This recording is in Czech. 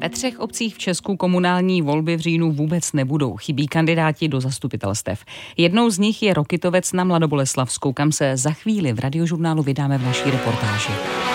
Ve 3 obcích v Česku komunální volby v říjnu vůbec nebudou. Chybí kandidáti do zastupitelstev. Jednou z nich je Rokytovec na Mladoboleslavsku, kam se za chvíli v Radiožurnálu vydáme v naší reportáži.